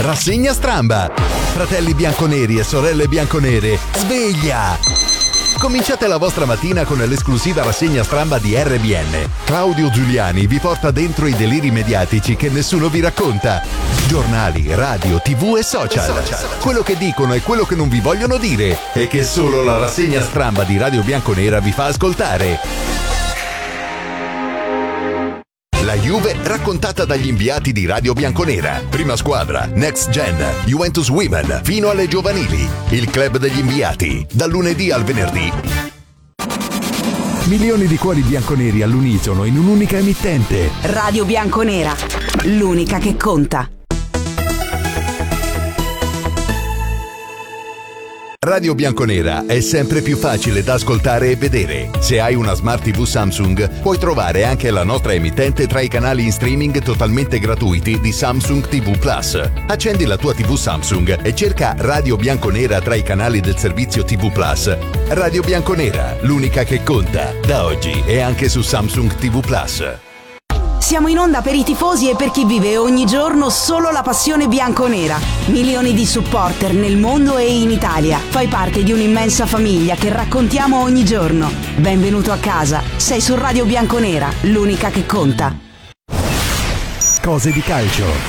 Rassegna stramba. Fratelli bianconeri e sorelle bianconere, sveglia! Cominciate la vostra mattina con l'esclusiva rassegna stramba di RBN. Claudio Giuliani vi porta dentro i deliri mediatici che nessuno vi racconta. Giornali, radio, TV e social. Quello che dicono e quello che non vi vogliono dire e che solo la rassegna stramba di Radio Bianconera vi fa ascoltare. La Juve raccontata dagli inviati di Radio Bianconera. Prima squadra, Next Gen, Juventus Women, fino alle giovanili. Il club degli inviati, dal lunedì al venerdì. Milioni di cuori bianconeri all'unisono in un'unica emittente. Radio Bianconera, l'unica che conta. Radio Bianconera è sempre più facile da ascoltare e vedere. Se hai una Smart TV Samsung, puoi trovare anche la nostra emittente tra i canali in streaming totalmente gratuiti di Samsung TV Plus. Accendi la tua TV Samsung e cerca Radio Bianconera tra i canali del servizio TV Plus. Radio Bianconera, l'unica che conta. Da oggi è anche su Samsung TV Plus. Siamo in onda per i tifosi e per chi vive ogni giorno solo la passione bianconera. Milioni di supporter nel mondo e in Italia. Fai parte di un'immensa famiglia che raccontiamo ogni giorno. Benvenuto a casa. Sei su Radio Bianconera, l'unica che conta. Cose di calcio.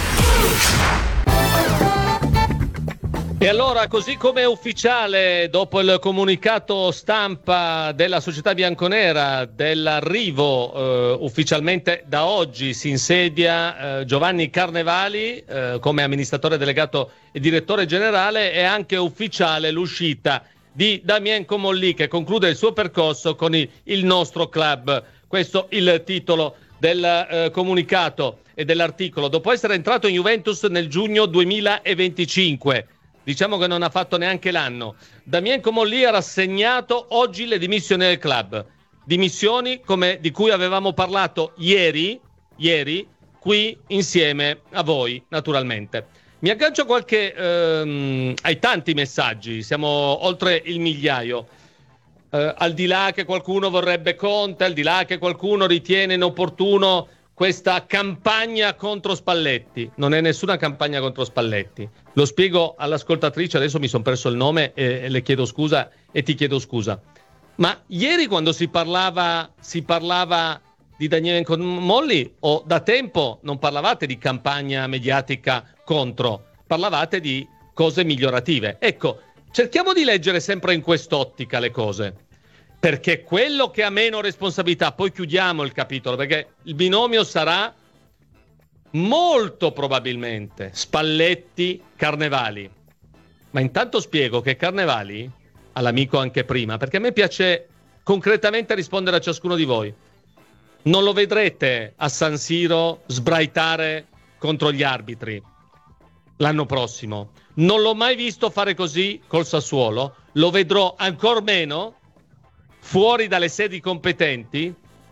E allora, così come è ufficiale, dopo il comunicato stampa della società bianconera dell'arrivo, ufficialmente da oggi si insedia Giovanni Carnevali come amministratore delegato e direttore generale, è anche ufficiale l'uscita di Damien Comolli, che conclude il suo percorso con il nostro club. Questo il titolo del comunicato e dell'articolo. Dopo essere entrato in Juventus nel giugno 2025, diciamo che non ha fatto neanche l'anno, Damien Comolli ha rassegnato oggi le dimissioni del club. Dimissioni di cui avevamo parlato ieri qui insieme a voi, naturalmente. Mi aggancio ai tanti messaggi, siamo oltre il migliaio. Al di là che qualcuno vorrebbe Conte, al di là che qualcuno ritiene inopportuno questa campagna contro Spalletti. Non è nessuna campagna contro Spalletti. Lo spiego all'ascoltatrice, adesso mi sono perso il nome e le chiedo scusa e ti chiedo scusa. Ma ieri quando si parlava di Daniele Comolli, o da tempo non parlavate di campagna mediatica contro, parlavate di cose migliorative. Ecco, cerchiamo di leggere sempre in quest'ottica le cose. Perché quello che ha meno responsabilità, poi chiudiamo il capitolo, perché il binomio sarà molto probabilmente Spalletti-Carnevali. Ma intanto spiego che Carnevali, all'amico anche prima, perché a me piace concretamente rispondere a ciascuno di voi, non lo vedrete a San Siro sbraitare contro gli arbitri l'anno prossimo. Non l'ho mai visto fare così col Sassuolo, lo vedrò ancor meno fuori dalle sedi competenti,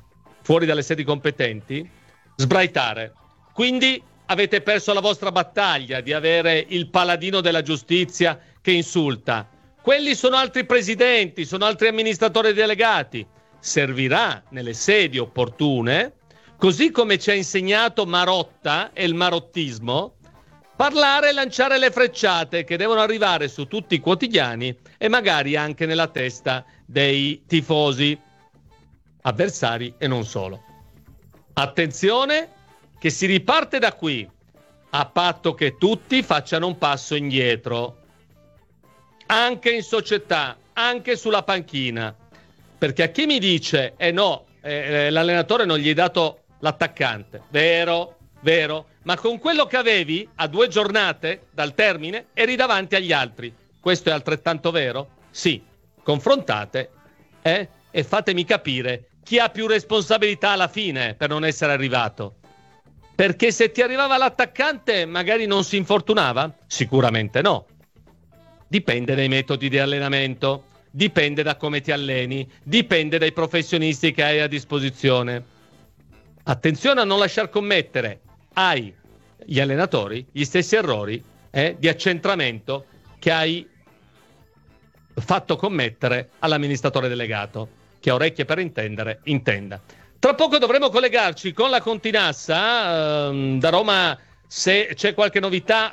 sbraitare. Quindi avete perso la vostra battaglia di avere il paladino della giustizia che insulta. Quelli sono altri presidenti, sono altri amministratori delegati. Servirà nelle sedi opportune, così come ci ha insegnato Marotta e il marottismo, parlare e lanciare le frecciate che devono arrivare su tutti i quotidiani e magari anche nella testa dei tifosi avversari e non solo. Attenzione che si riparte da qui, a patto che tutti facciano un passo indietro, anche in società, anche sulla panchina, perché a chi mi dice l'allenatore non gli hai dato l'attaccante, vero, ma con quello che avevi a 2 giornate dal termine eri davanti agli altri. Questo è altrettanto vero? Sì. Confrontate e fatemi capire chi ha più responsabilità alla fine per non essere arrivato. Perché se ti arrivava l'attaccante magari non si infortunava? Sicuramente no. Dipende dai metodi di allenamento, dipende da come ti alleni, dipende dai professionisti che hai a disposizione. Attenzione a non lasciar commettere agli allenatori gli stessi errori di accentramento che hai fatto commettere all'amministratore delegato, che ha orecchie per intendere, intenda. Tra poco dovremo collegarci con la Continassa da Roma. Se c'è qualche novità